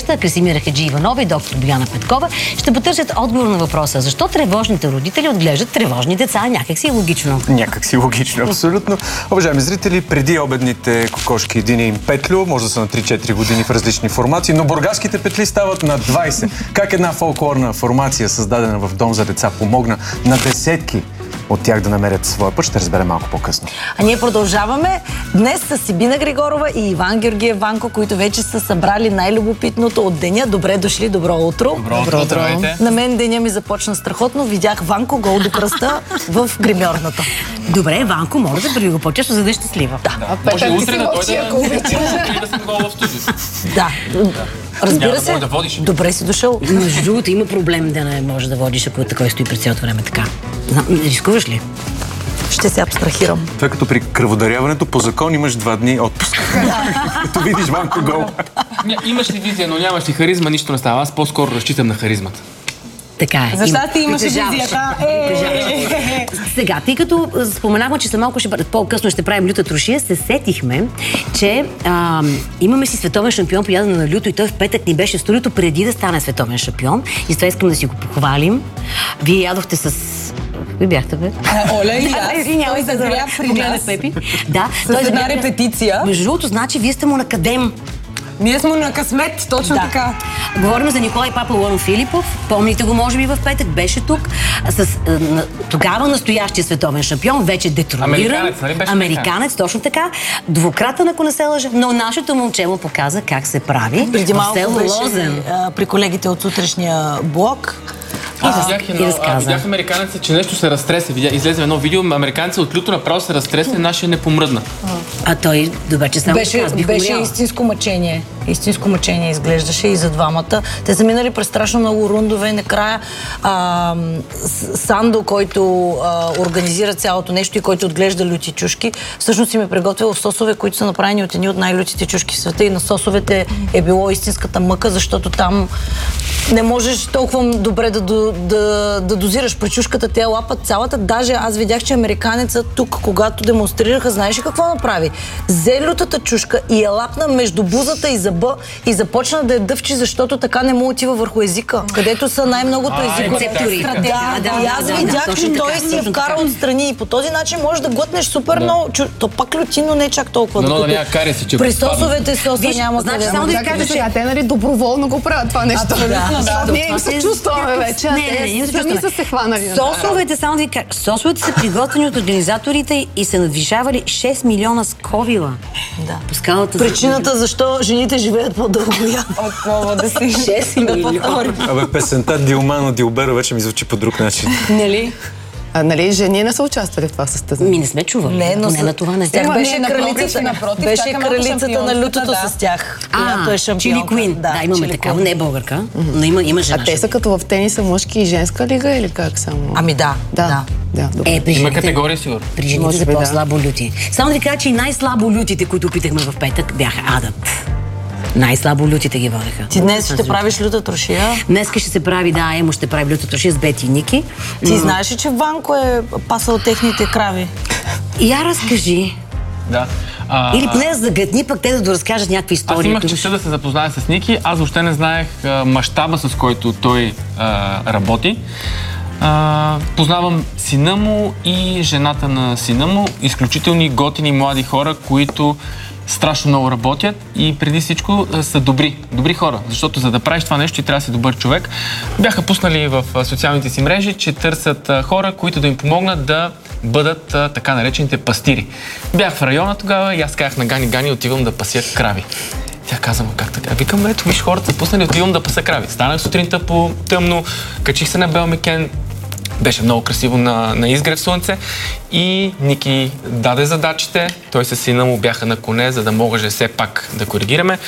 среща Красимира Хаджииванова и доктор Бояна Петкова ще потърсят отговор на въпроса защо тревожните родители отглеждат тревожни деца. Някак си логично. Някак си логично, абсолютно. Уважаеми зрители, преди обедните кокошки един им петлю, може да са на 3-4 години в различни формации, но бургаските петли стават на 20. Как една фолклорна формация, създадена в дом за деца, помогна на десетки от тях да намерят своя път, ще разберем малко по-късно. А ние продължаваме днес с Сибина Григорова и Иван Георгиев Ванко, които вече са събрали най-любопитното от деня. Добре дошли, добро утро. Добро утро. На мен деня ми започна страхотно. Видях Ванко гол до пръста в гримьорната. Добре, Ванко, моля да прави го по-често, за да е щастлива. Да. Може утре да дойде да съм гол в студиото. Да. Разбира се. Да водиш. Добре си дошъл. Между другото, има проблем да не можеш да водиш, ако такой стои през цялото време така. Не рискуваш ли? Ще се абстрахирам. Това като при кръводаряването по закон имаш 2 дни отпуск. Като видиш Ванко гол. Имаш ли визия, но нямаш ли харизма, нищо не става. Аз по-скоро разчитам на харизмата. Така е. За щастие имаше визията. Сега, тъй като споменахме, че малко по-късно ще правим люта трошия, се сетихме, че имаме си световен шампион по ядене на люто и той в петък ни беше в студиото преди да стане световен шампион. И с това искам да си го похвалим. Вие ядохте с... Ви бяхте, бе? Оля и аз. Той зазря при нас. Да. С една репетиция. Между другото, значи, вие сте му на къдем. Ние сме на късмет, точно така. Говорим за Николай Папалон Филипов. Помните го, може би, в петък. Беше тук. С тогава настоящия световен шампион, вече детрониран. Американец, нали беше? Американец, точно така. Двукратен, ако не се лъжа. Но нашето момче му показа как се прави. Преди малко беше Лозен. при колегите от сутрешния блок. Видях американеца, че нещо се разтресе. Излезе едно видео, американеца от люто направо се разтресе, нашия не помръдна. А той добре, че само беше истинско мъчение. Истинско мъчение изглеждаше и за двамата. Те са минали през страшно много рундове. Накрая Сандо, който организира цялото нещо и който отглежда люти чушки, всъщност си ме приготвил сосове, които са направени от едни от най-лютите чушки в света. И на сосовете е било истинската мъка, защото там не можеш толкова добре да дозираш причушката, те лапат цялата. Даже аз видях, че американецът тук, когато демонстрираха, знаеш ли какво направи? Взе лютата чушка и я лапна между бузата и зъба и започна да я дъвчи, защото така не му отива върху езика, където са най-многото езикови. И аз видях, че той си я вкара отстрани и по този начин можеш да глътнеш супер много. То пак люти, но не чак толкова. Но да няма кариеси, че при сосовете соса няма къде. Само да ви кажа, че те нали доброволно го правят това нещо. Ние им се чувстваме вече. Сами са се хванали. Сосовете, само да ви кажа, сосовете са приготвени от организаторите и са надвишавали 6 милиона сковила. По скалата. Причината защо жените живеят по-дълго от повода си. 6 милиона. Абе, песента Дилмано Дилберо вече ми звучи по друг начин. Нали? Нали, жени не са участвали в това състезание? Не сме чували. Не, но на това не. Тях беше кралицата на лютото с тях. Която е шампионка. Чили Куин. Да, имаме такава. Не е българка, но има жена. А те са като в тениса мъжки и женска лига или как само? Ами да. Има категория, сигурно. При жените са по-слабо люти. Само да ви кажа, че и най-слабо лютите, които опитахме в петък, бяха адът. Най-слабо лютите ги водеха. Ти днес ще правиш люта трошия? Днеска ще се прави, да, Емо ще прави люта трошия с Бети и Ники. Ти знаеш ли, че Ванко е пасал техните крави? Я разкажи. Да. Или поне да загадни, пък те да доразкажат някакви истории. Аз имах честа да се запозная с Ники. Аз въобще не знаех мащаба, с който той работи. Познавам сина му и жената на сина му. Изключителни готини млади хора, които страшно много работят и преди всичко са добри хора. Защото за да правиш това нещо, ти трябва да си добър човек. Бяха пуснали в социалните си мрежи, че търсят хора, които да им помогнат да бъдат така наречените пастири. Бях в района тогава и аз казах на Гани, отивам да пася крави. Тя каза, как така? Викам, ето, виж, хората са пуснали, отивам да паса крави. Станах сутринта по тъмно, качих се на Белмекен. Беше много красиво на изгрев слънце и Ники даде задачите. Той със сина му бяха на коне, за да може все пак да коригираме.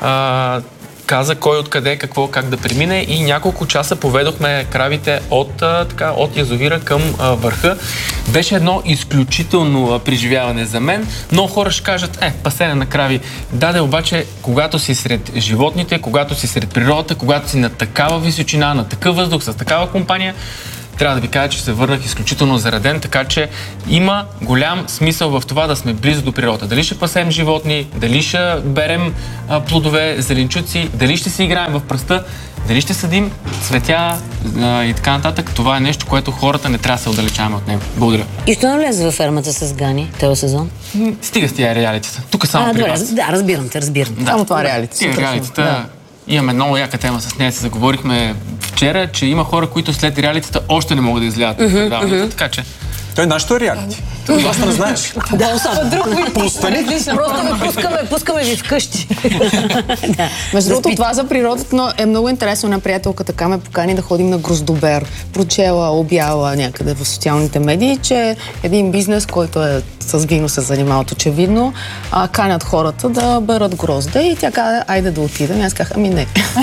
Каза кой откъде, какво, как да премине и няколко часа поведохме кравите от язовира към върха. Беше едно изключително преживяване за мен. Много хора ще кажат, пасене на крави. Даде обаче, когато си сред животните, когато си сред природата, когато си на такава височина, на такъв въздух, с такава компания, трябва да ви кажа, че се върнах изключително зареден, така че има голям смисъл в това да сме близо до природата. Дали ще пасем животни, дали ще берем плодове, зеленчуци, дали ще си играем в пръста, дали ще съдим цветя и така нататък. Това е нещо, което хората не трябва да се отдалечаваме от него. Благодаря. И що не влезе във фермата с Гани този сезон? Стига с тия реалитета. Тук само при вас. Да, разбирам те. Само това реалити. Тия реалитета. Имаме много яка тема с нея. Се заговорихме вчера, че има хора, които след реалитета още не могат да излязат от предаването. Така че... Той е нашето реалити. Ти просто не знаеш. Да, особено. Друг вид. Просто пускаме ви вкъщи. Между другото, това за природата, но е много интересно. Една приятелка така ме покани да ходим на Гроздобер. Прочела, обява някъде в социалните медии, че един бизнес, който е с вино се занимават очевидно, канят хората да берат грозде и тя каза, айде да отидем. Аз казах, ами не.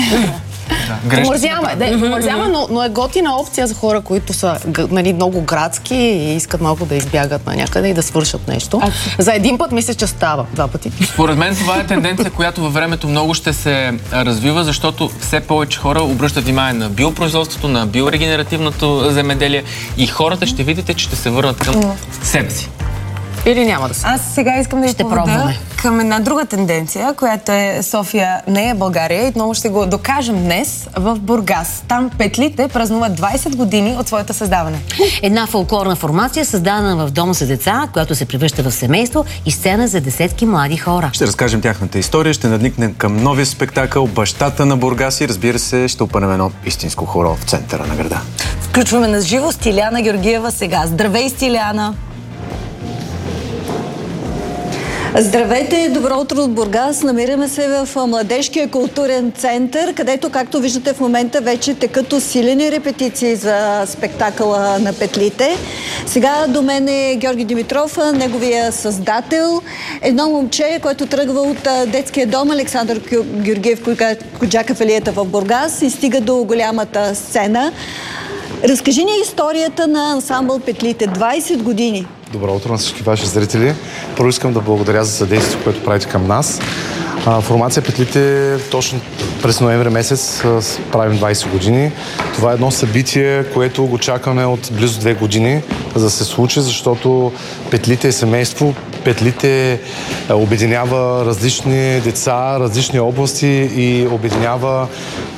Помързява, но е готина опция за хора, които са много градски и искат малко да избягат на някъде и да свършат нещо. За един път мисля, че става. 2 пъти. Според мен това е тенденция, която във времето много ще се развива, защото все повече хора обръщат внимание на биопроизводството, на биорегенеративното земеделие и хората ще видите, че ще се върнат към себе си. Или няма да се. Аз сега искам да ви поведа към една друга тенденция, която е София не е България и отново ще го докажем днес в Бургас. Там петлите празнуват 20 години от своето създаване. Една фолклорна формация, създадена в дом за деца, която се превръща в семейство и сцена за десетки млади хора. Ще разкажем тяхната история, ще надникнем към новия спектакъл Бащата на Бургас и разбира се, ще опънем едно истинско хоро в центъра на града. Включваме на живо Стиляна Георгиева сега. Здравей, Стиляна! Здравейте, добро утро от Бургас. Намираме се в Младежкия културен център, където, както виждате в момента, вече текат усилени репетиции за спектакъла на петлите. Сега до мен е Георги Димитров, неговия създател. Едно момче, което тръгва от детския дом Александър Георгиев Коджакафалията в Бургас и стига до голямата сцена. Разкажи ни историята на ансамбъл Петлите. 20 години. Добро утро на всички ваши зрители. Първо искам да благодаря за съдействието, което правите към нас. Формация Петлите точно през ноември месец правим 20 години. Това е едно събитие, което го чакаме от близо 2 години, за да се случи, защото Петлите е семейство. Петлите обединява различни деца, различни области и обединява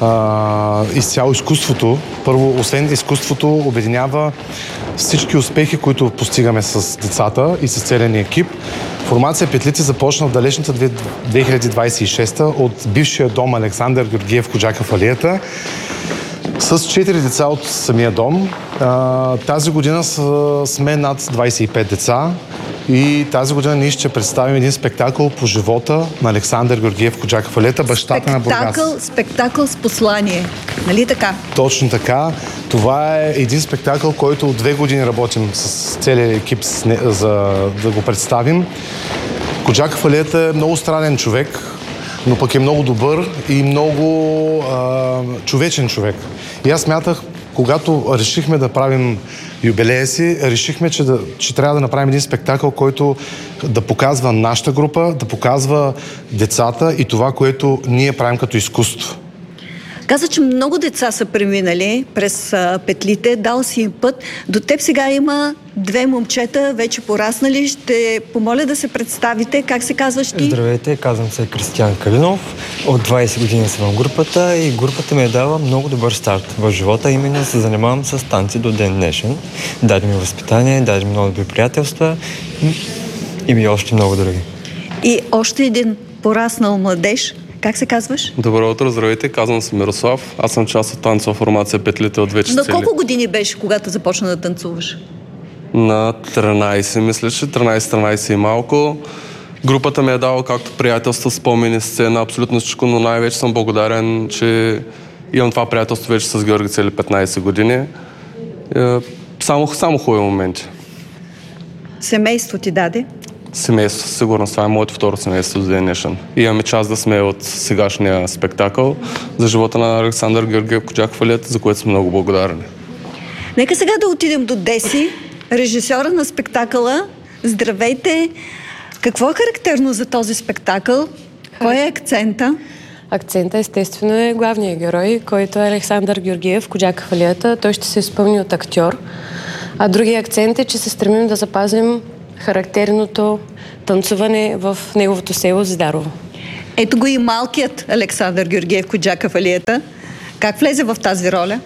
изцяло изкуството. Първо, освен изкуството, обединява всички успехи, които постигаме с децата и с целия ни екип. Формация Петлите започна в далечната 2026 от бившия дом Александър Георгиев Коджакафалията с 4 деца от самия дом. Тази година сме над 25 деца и тази година ние ще представим един спектакъл по живота на Александър Георгиев Коджакафалията, бащата на Бургас. Спектакъл с послание. Нали така? Точно така. Това е един спектакъл, който от 2 години работим с целия екип, за да го представим. Коджакафалията е много странен човек, но пък е много добър и много човечен човек. И аз смятах, когато решихме да правим юбилея си, решихме, че трябва да направим един спектакъл, който да показва нашата група, да показва децата и това, което ние правим като изкуство. Каза, че много деца са преминали през петлите, дал си им път. До теб сега има 2 момчета, вече пораснали. Ще помоля да се представите. Как се казваш ти? Здравейте, казвам се Кристиян Калинов. От 20 години съм в групата и групата ми е дала много добър старт в живота. Именно се занимавам с танци до ден днешен. Даде ми възпитание, даде ми много добри приятелства и още много други. И още един пораснал младеж. Как се казваш? Добро утро, здравейте, казвам се Мирослав. Аз съм част от танцова формация Петлите от вече цели. На колко години беше, когато започна да танцуваш? На 13, мисля, че 13 и малко. Групата ми е дала както приятелство, спомени, сцена, абсолютно всичко, но най-вече съм благодарен, че имам това приятелство вече с Георги цели 15 години. Само хубави моменти. Семейство ти даде? Семейство, сигурно. Това е моето второ семейство за ден днешен. Имаме част да сме от сегашния спектакъл за живота на Александър Георгиев Коджакафалията, за което съм много благодарен. Нека сега да отидем до Деси, режисьора на спектакъла. Здравейте! Какво е характерно за този спектакъл? Кой е акцента? акцента естествено е главният герой, който е Александър Георгиев, Коджа Кафалията. Той ще се изпълни от актьор. А другия акцент е, че се стремим да запазим характерното танцуване в неговото село Зидарово. Ето го и малкият Александър Георгиев, Коджа Кафалията. Как влезе в тази роля?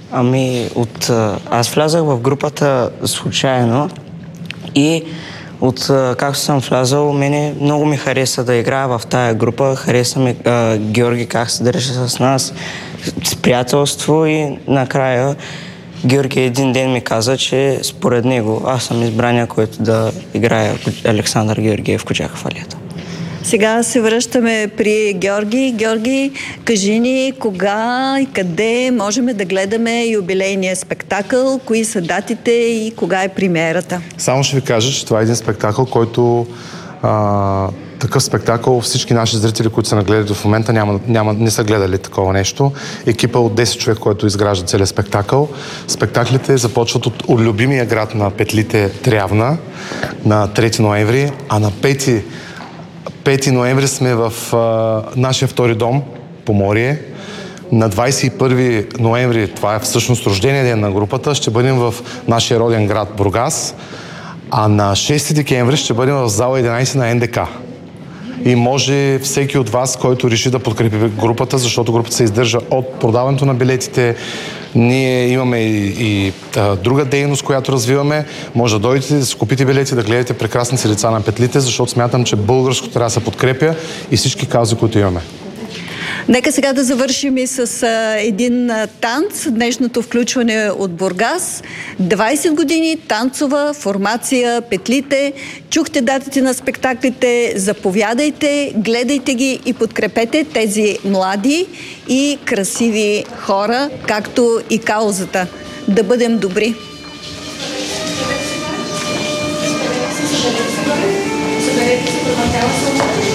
Аз влязах в групата случайно и както съм влязал, мене много ми хареса да играя в тая група. Хареса ми Георги как се държи с нас, с приятелство и накрая Георги един ден ми каза, че според него аз съм избрания, който да играя Александър Георгиев, Коджа Кафалията. Сега се връщаме при Георги. Георги, кажи ни кога и къде можем да гледаме юбилейния спектакъл, кои са датите и кога е премиерата? Само ще ви кажа, че това е един спектакъл, който такъв спектакъл всички наши зрители, които са нагледали до в момента, не са гледали такова нещо. Екипа от 10 човек, който изгражда целият спектакъл. Спектаклите започват от любимия град на петлите Трявна на 3 ноември, а на 5 ноември сме в нашия втори дом, Поморие. На 21 ноември, това е всъщност рождения ден на групата, ще бъдем в нашия роден град Бургас, а на 6 декември ще бъдем в зала 11 на НДК. И може всеки от вас, който реши да подкрепи групата, защото групата се издържа от продаването на билетите. Ние имаме и друга дейност, която развиваме. Може да дойдете, да си купите билети, да гледате прекрасните лица на петлите, защото смятам, че българското трябва да се подкрепя и всички каузи, които имаме. Нека сега да завършим и с един танц. Днешното включване от Бургас. 20 години танцова формация Петлите. Чухте датите на спектаклите. Заповядайте, гледайте ги и подкрепете тези млади и красиви хора, както и каузата. Да бъдем добри.